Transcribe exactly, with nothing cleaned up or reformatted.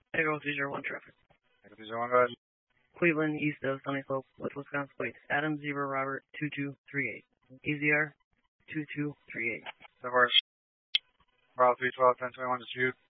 Echo three zero one traffic. Echo three zero one, go ahead. Cleveland, east of Sunny Slope, with Wisconsin plates. Adam Zebra Robert two two three eight. E Z R two two three eight. So far, Bravo three twelve, ten twenty-one, dispute.